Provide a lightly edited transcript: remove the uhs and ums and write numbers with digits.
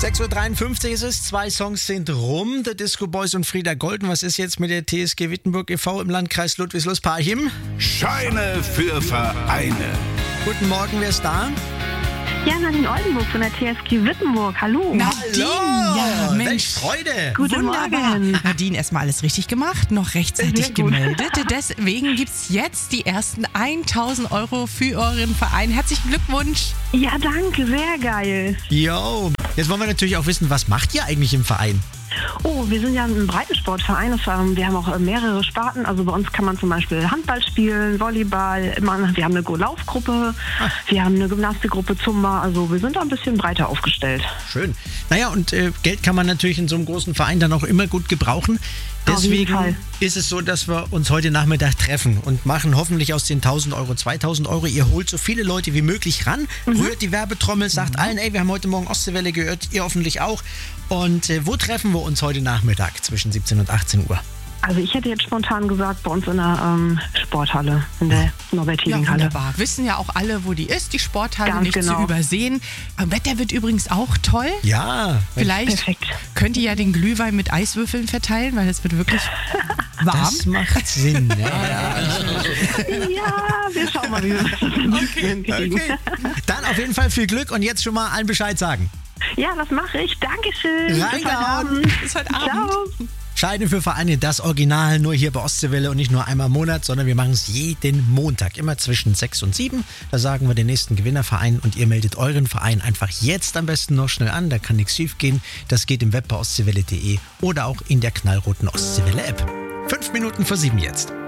6.53 Uhr ist es, 2 Songs sind rum. The Disco Boys und Frieda Golden. Was ist jetzt mit der TSG Wittenburg e.V. im Landkreis Ludwigslust-Parchim? Scheine für Vereine. Guten Morgen, wer ist da? Ja, Nadine Oldenburg von der TSG Wittenburg. Hallo. Nadine, ja, Welch Mensch. Freude. Guten Wunderbar. Morgen. Nadine, erstmal alles richtig gemacht, noch rechtzeitig Sehr gut. gemeldet. Deswegen gibt es jetzt die ersten 1.000 Euro für euren Verein. Herzlichen Glückwunsch. Ja, danke, sehr geil. Jo. Jetzt wollen wir natürlich auch wissen, was macht ihr eigentlich im Verein? Oh, wir sind ja ein Breitensportverein. Wir haben auch mehrere Sparten. Also bei uns kann man zum Beispiel Handball spielen, Volleyball. Wir haben eine Laufgruppe, wir haben eine Gymnastikgruppe, Zumba. Also wir sind da ein bisschen breiter aufgestellt. Schön. Naja, und Geld kann man natürlich in so einem großen Verein dann auch immer gut gebrauchen. Auf jeden Deswegen Fall. ist es so, dass wir uns heute Nachmittag treffen und machen hoffentlich aus den 1.000 Euro 2.000 Euro. Ihr holt so viele Leute wie möglich ran, rührt die Werbetrommel, sagt allen, ey, wir haben heute Morgen Ostseewelle gehört, ihr hoffentlich auch. Und wo treffen wir uns heute Nachmittag zwischen 17 und 18 Uhr? Also ich hätte jetzt spontan gesagt, bei uns in der Sporthalle, in der Ja, Norbert-Heding-Halle. wunderbar. Wissen ja auch alle, wo die ist, die Sporthalle, Ganz nicht genau. zu übersehen. Wetter wird übrigens auch toll. Ja, Vielleicht Perfekt. könnt ihr ja den Glühwein mit Eiswürfeln verteilen, weil es wird wirklich warm. das macht Sinn. Ja. Ja, wir schauen mal, wie wir das hinkriegen. Okay. Dann auf jeden Fall viel Glück und jetzt schon mal allen Bescheid sagen. Ja, das mache ich. Dankeschön. Bis heute Reingehauen. Abend. Bis heute Abend. Ciao. Scheine für Vereine, das Original, nur hier bei Ostseewelle und nicht nur einmal im Monat, sondern wir machen es jeden Montag, immer zwischen 6 und 7. Da sagen wir den nächsten Gewinnerverein und ihr meldet euren Verein einfach jetzt am besten noch schnell an, da kann nichts schief gehen. Das geht im Web bei ostseewelle.de oder auch in der knallroten Ostseewelle-App. 5 Minuten vor 7 jetzt.